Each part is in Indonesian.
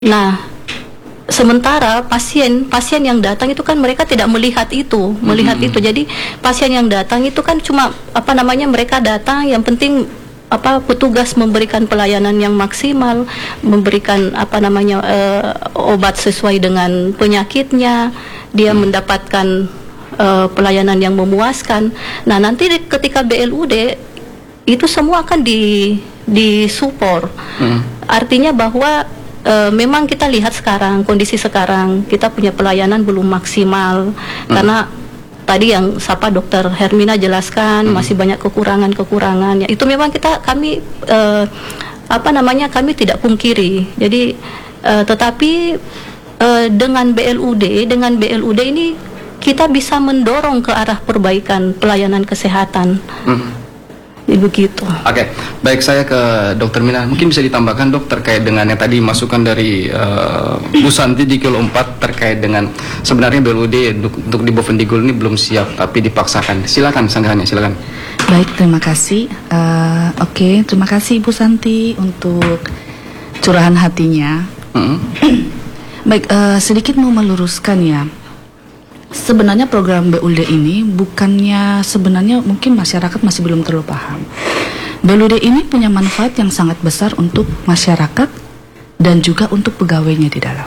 Nah, sementara pasien yang datang itu kan mereka tidak melihat itu. Jadi pasien yang datang itu kan cuma mereka datang, yang penting petugas memberikan pelayanan yang maksimal, memberikan obat sesuai dengan penyakitnya, dia mendapatkan pelayanan yang memuaskan. Nah, nanti ketika BLUD itu semua akan disupport. Artinya bahwa memang kita lihat sekarang, kondisi sekarang kita punya pelayanan belum maksimal, karena tadi yang Dokter Hermina jelaskan masih banyak kekurangan. Ya, itu memang kami tidak pungkiri. Jadi tetapi dengan BLUD ini kita bisa mendorong ke arah perbaikan pelayanan kesehatan. Begitu. Oke, baik, saya ke Dokter Mina. Mungkin bisa ditambahkan, Dok, terkait dengan yang tadi masukan dari Bu Santi di Kilo 4 terkait dengan sebenarnya BLUD untuk di Bovendigul ini belum siap tapi dipaksakan. Silakan sanggahannya, silakan. Baik, terima kasih. Terima kasih Ibu Santi untuk curahan hatinya. Baik, sedikit mau meluruskan ya. Sebenarnya program BLUD ini sebenarnya mungkin masyarakat masih belum terlalu paham. BLUD ini punya manfaat yang sangat besar untuk masyarakat dan juga untuk pegawainya di dalam.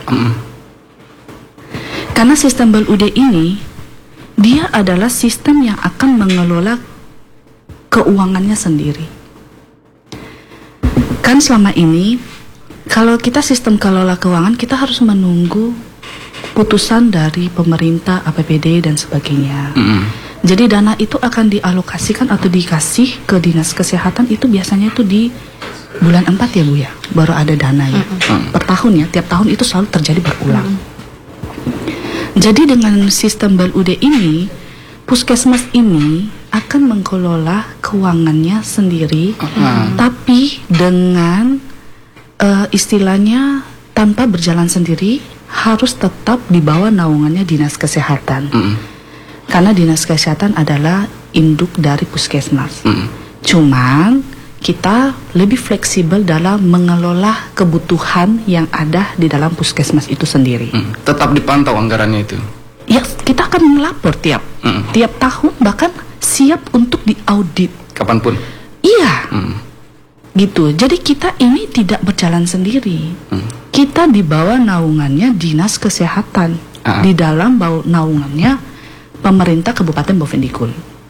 Karena sistem BLUD ini, dia adalah sistem yang akan mengelola keuangannya sendiri. Kan selama ini, kalau kita sistem kelola keuangan, kita harus menunggu putusan dari pemerintah, APBD dan sebagainya. Jadi dana itu akan dialokasikan atau dikasih ke Dinas Kesehatan itu biasanya itu di bulan 4 ya Bu ya, baru ada dananya. Per tahun ya, tiap tahun itu selalu terjadi berulang. Jadi dengan sistem BLUD ini, puskesmas ini akan mengelola keuangannya sendiri, tapi dengan istilahnya tanpa berjalan sendiri, harus tetap di bawah naungannya Dinas Kesehatan. Karena Dinas Kesehatan adalah induk dari puskesmas. Cuman kita lebih fleksibel dalam mengelola kebutuhan yang ada di dalam puskesmas itu sendiri. Tetap dipantau anggarannya itu. Ya, kita akan melapor tiap tahun, bahkan siap untuk diaudit kapanpun. Iya. Gitu. Jadi kita ini tidak berjalan sendiri. Kita di bawah naungannya Dinas Kesehatan, di dalam bawah naungannya pemerintah Kabupaten Bovendigul.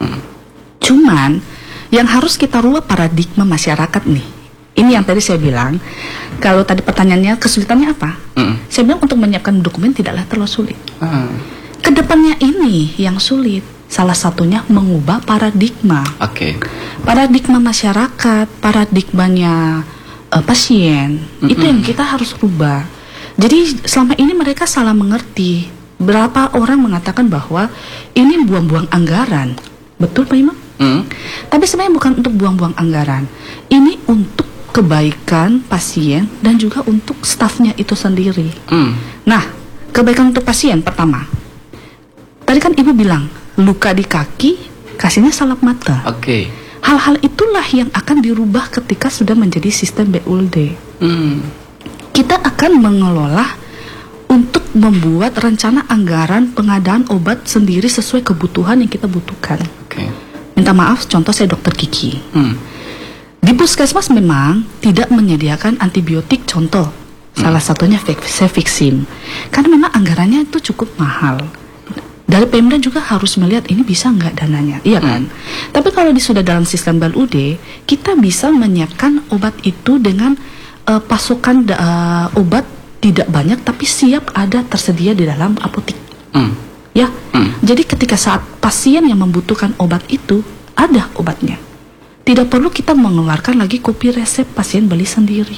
Cuman yang harus kita rubah paradigma masyarakat nih. Ini yang tadi saya bilang, kalau tadi pertanyaannya kesulitannya apa? Saya bilang untuk menyiapkan dokumen tidaklah terlalu sulit. Kedepannya ini yang sulit. Salah satunya mengubah paradigma. Paradigma masyarakat, paradigmanya pasien, itu yang kita harus rubah. Jadi selama ini mereka salah mengerti. Berapa orang mengatakan bahwa ini buang-buang anggaran. Betul Pak Imam? Tapi sebenarnya bukan untuk buang-buang anggaran. Ini untuk kebaikan pasien dan juga untuk stafnya itu sendiri. Nah, kebaikan untuk pasien pertama. Tadi kan Ibu bilang, luka di kaki, kasihnya salep mata. Hal-hal itulah yang akan dirubah ketika sudah menjadi sistem BLUD. Kita akan mengelola untuk membuat rencana anggaran pengadaan obat sendiri sesuai kebutuhan yang kita butuhkan. Minta maaf, contoh saya Dokter Kiki. Di puskesmas memang tidak menyediakan antibiotik, contoh. Salah satunya Cefixim. Karena memang anggarannya itu cukup mahal. Dari Pemda juga harus melihat ini bisa nggak dananya, iya kan? Tapi kalau sudah dalam sistem BLUD, kita bisa menyiapkan obat itu dengan pasokan obat tidak banyak, tapi siap ada tersedia di dalam apotik. Ya, jadi ketika saat pasien yang membutuhkan obat itu ada obatnya, tidak perlu kita mengeluarkan lagi kopi resep, pasien beli sendiri.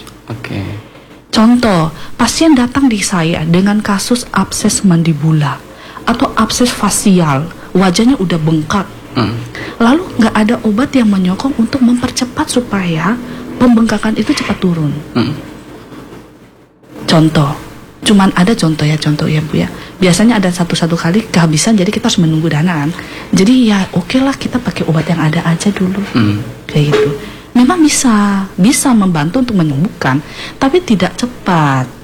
Contoh, pasien datang di saya dengan kasus abses mandibula atau abses fasial, wajahnya udah bengkak. Lalu nggak ada obat yang menyokong untuk mempercepat supaya pembengkakan itu cepat turun. Contoh, cuman ada contoh ya Bu ya. Biasanya ada satu kali kehabisan, jadi kita harus menunggu danaan. Jadi ya oke lah, kita pakai obat yang ada aja dulu. Kayak gitu. Memang bisa membantu untuk menyembuhkan, tapi tidak cepat.